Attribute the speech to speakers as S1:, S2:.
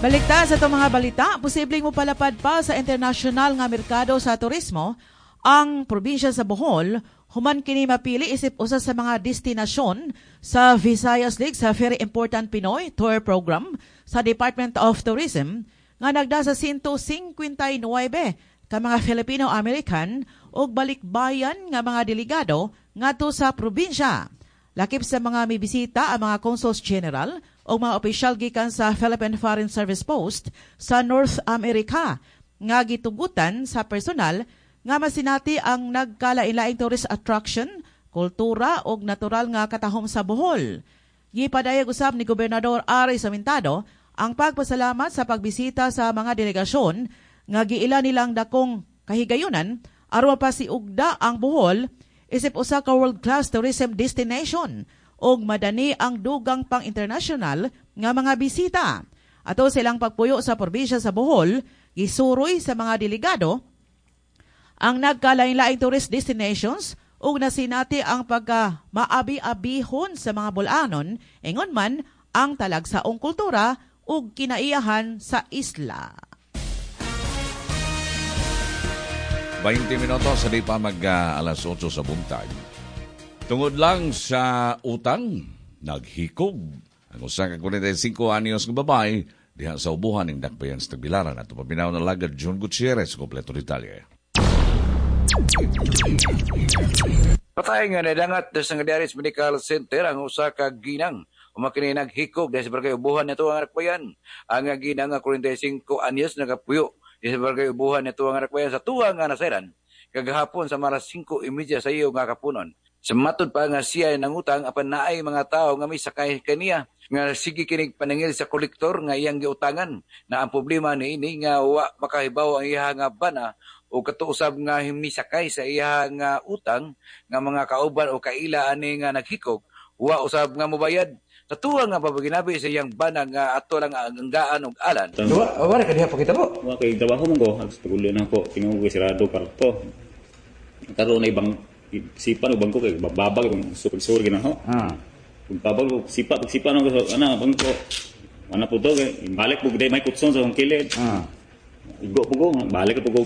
S1: Balikta sa itong mga balita, posibleng mopalapad pa sa internasyonal nga merkado sa turismo ang probinsya sa Bohol, human kini mapili isip usa sa mga destinasyon sa Visayas League sa Very Important Pinoy Tour Program sa Department of Tourism nga nagda sa 159 ka mga Filipino-American o balikbayan nga mga delegado ngadto sa probinsya. Lakip sa mga may bisita ang mga consuls general o mga opisyal gikan sa Philippine Foreign Service Post sa North America nga gitugutan sa personal nga masinati ang nagkalain-laing tourist attraction, kultura o natural nga katahom sa Bohol. Gipadayag usab ni Gobernador Ary Samintado ang pagpasalamat sa pagbisita sa mga delegasyon nga giila nilang dakong kahigayunan aron mapasiugda ang Bohol isip usa ka world-class tourism destination og madani ang dugang pang-internasyonal nga mga bisita. Ato silang pagpuyo sa probinsya sa Bohol, gisuroy sa mga delegado ang nagkalain-laing tourist destinations ug nasinati ang pagka-maabi-abihon sa mga bulanon, ingon man ang talagsaong kultura ug kinaiyahan sa isla.
S2: 20 minutos sa di pa alas 8 sa buntag. Tungod lang sa utang, naghikog ang usa ka 45 anyos nga babae diha sa ubuhan ng Dakbayan sa Tagbilaran at pabinaw na lagad John Gutierrez, kompleto detalye.
S3: Patay nga nadangat sa Ngadiaris Medical Center ang usa ka ginang umakini naghikog dahil sa barangay ubuhan nito ang Dakbayan. Ang ginang nga 45 anyos nagapuyo sa barangay ubuhan nito ang Dakbayan sa tuwa nga nasairan kagahapon sa maras 5:30 sa iyo nga kapunon. Sa matod pa nga siya nangutang apan naay mga tao nga may sakay kaniya nga sige kinig paningil sa kolektor nga iyang giutangan na ang problema niini nga wa makahibaw ang iya nga bana o katuusab nga misakay sa iya nga utang nga mga kauban o kaila ani nga naghikog wa usab nga mobayad. Katuwa nga pabaginabi sa iyang bana nga ato lang ang gaan og alan.
S4: Wala ka diha pakita po.
S5: Wa kay trabaho mo ko, paguli na ko, tingugo ko sirado karto. Karon na ibang sipan o bangko kay babag kung super ginaho. Kung babag ko sipan ko ana bangko. Ana po to kay balik po day may kutson sa kilid. Igo po ko balik po ko